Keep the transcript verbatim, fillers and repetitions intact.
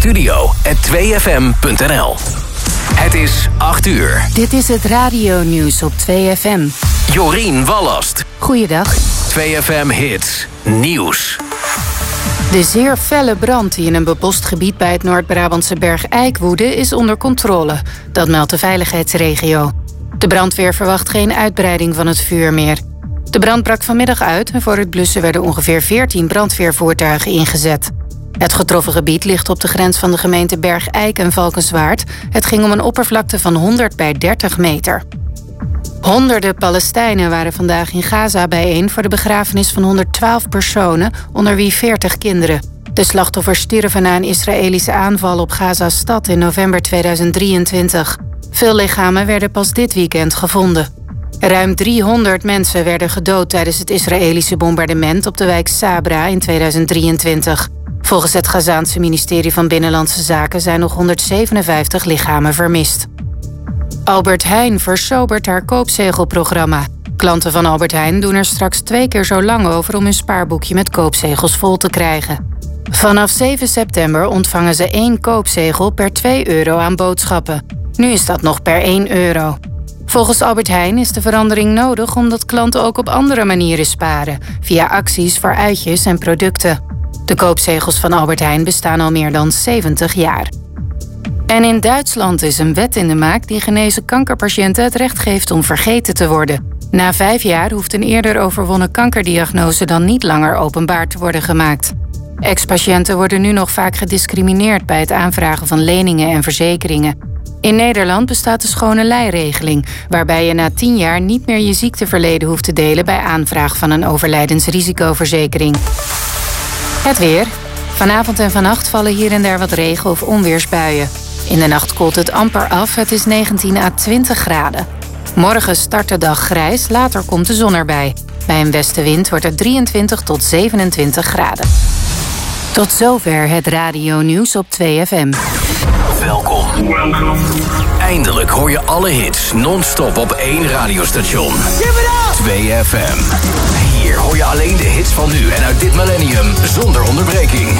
studio at twee f m punt n l. Het is acht uur. Dit is het radio-nieuws op twee F M. Jorien Wallast. Goeiedag. twee F M Hits Nieuws. De zeer felle brand die in een bebost gebied bij het Noord-Brabantse Berg Eik woedde is onder controle. Dat meldt de veiligheidsregio. De brandweer verwacht geen uitbreiding van het vuur meer. De brand brak vanmiddag uit en voor het blussen werden ongeveer veertien brandweervoertuigen ingezet. Het getroffen gebied ligt op de grens van de gemeente Berg Eik en Valkenswaard. Het ging om een oppervlakte van honderd bij dertig meter. Honderden Palestijnen waren vandaag in Gaza bijeen voor de begrafenis van honderdtwaalf personen, onder wie veertig kinderen. De slachtoffers stierven na een Israëlische aanval op Gaza-stad in november tweeduizend drieëntwintig. Veel lichamen werden pas dit weekend gevonden. Ruim driehonderd mensen werden gedood tijdens het Israëlische bombardement op de wijk Sabra in tweeduizend drieëntwintig. Volgens het Gazaanse ministerie van Binnenlandse Zaken zijn nog honderdzevenenvijftig lichamen vermist. Albert Heijn versobert haar koopzegelprogramma. Klanten van Albert Heijn doen er straks twee keer zo lang over om hun spaarboekje met koopzegels vol te krijgen. Vanaf zeven september ontvangen ze één koopzegel per twee euro aan boodschappen. Nu is dat nog per één euro. Volgens Albert Heijn is de verandering nodig omdat klanten ook op andere manieren sparen, via acties voor uitjes en producten. De koopzegels van Albert Heijn bestaan al meer dan zeventig jaar. En in Duitsland is een wet in de maak die genezen kankerpatiënten het recht geeft om vergeten te worden. Na vijf jaar hoeft een eerder overwonnen kankerdiagnose dan niet langer openbaar te worden gemaakt. Ex-patiënten worden nu nog vaak gediscrimineerd bij het aanvragen van leningen en verzekeringen. In Nederland bestaat de schone lei-regeling, waarbij je na tien jaar niet meer je ziekteverleden hoeft te delen bij aanvraag van een overlijdensrisicoverzekering. Het weer. Vanavond en vannacht vallen hier en daar wat regen- of onweersbuien. In de nacht koelt het amper af, het is negentien à twintig graden. Morgen start de dag grijs, later komt de zon erbij. Bij een westenwind wordt het drieëntwintig tot zevenentwintig graden. Tot zover het radio-nieuws op twee F M. Welkom. Eindelijk hoor je alle hits non-stop op één radiostation. twee F M. Hier hoor je alleen de hits van nu en uit dit millennium zonder onderbreking.